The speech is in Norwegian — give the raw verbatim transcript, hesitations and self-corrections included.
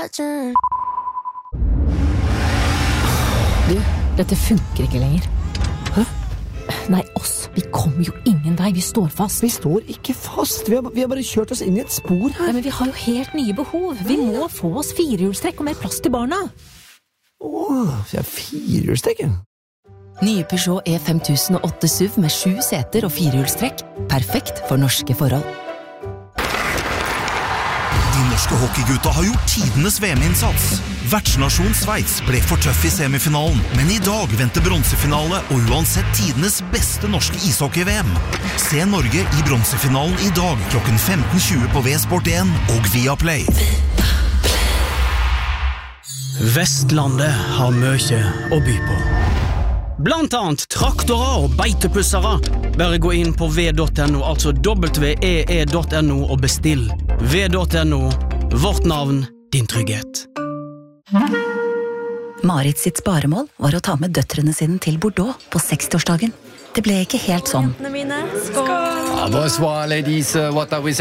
Du, dette funker ikke lenger. Hæ? Nei, oss. Vi kommer jo ingen vei. Vi står fast. Vi står ikke fast. Vi har, vi har bare kjørt oss inn i et spor her. Nei, men vi har jo helt nye behov. Vi må få oss firehjulstrekk og mer plass til barna. Åh, vi har firehjulstrekk. Nye Peugeot E fem tusen og åtte S U V med sju seter og firehjulstrekk. Perfekt for norske forhold. De norske hockeygutta har gjort tidenes V M-innsats. Vertsnasjon Sveits ble for tøff i semifinalen, men i dag venter bronsefinale og uansett tidenes beste norske ishockey-V M. Se Norge i bronsefinalen i dag klokken femten tjue på V Sport en og Viaplay. Vestlandet har mye å by på. Blant annet traktorer og beitepussere. Bare gå inn på v punktum no, altså w e e punktum no og bestill. v punktum no, vårt navn, din trygghet. Marit sitt sparemål var å ta med døtrene sine til Bordeaux på sekstiårsdagen. Det ble ikke helt sånn. Jentene mine, skål! Bonsoir, ladies. What are we